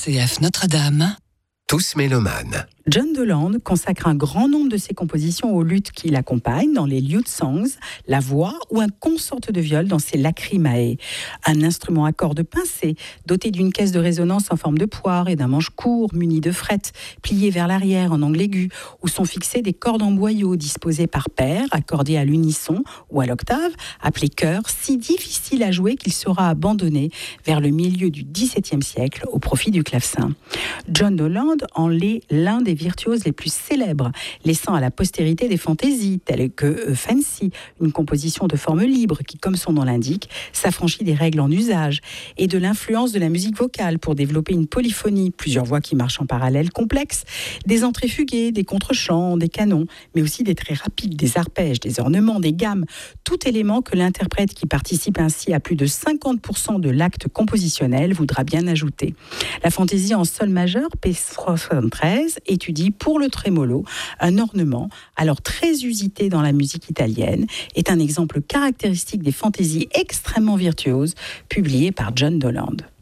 RCF Notre-Dame, Tous mélomanes. John Doland consacre un grand nombre de ses compositions aux luttes qui l'accompagnent dans les lute songs, la voix ou un consort de viol dans ses lacrimae. Un instrument à cordes pincées, doté d'une caisse de résonance en forme de poire et d'un manche court muni de frettes, plié vers l'arrière en angle aigu, où sont fixées des cordes en boyau disposées par paires, accordées à l'unisson ou à l'octave, appelées chœurs, si difficile à jouer qu'il sera abandonné vers le milieu du XVIIe siècle au profit du clavecin. John Doland en est l'un des virtuoses les plus célèbres, laissant à la postérité des fantaisies telles que Fancy, une composition de forme libre qui, comme son nom l'indique, s'affranchit des règles en usage, et de l'influence de la musique vocale pour développer une polyphonie, plusieurs voix qui marchent en parallèle complexes, des entrées fuguées, des contre-chants, des canons, mais aussi des traits rapides, des arpèges, des ornements, des gammes, tout élément que l'interprète qui participe ainsi à plus de 50% de l'acte compositionnel voudra bien ajouter. La fantaisie en sol majeur, P73, étudie pour le trémolo, un ornement alors très usité dans la musique italienne, est un exemple caractéristique des fantaisies extrêmement virtuoses publiées par John Doland.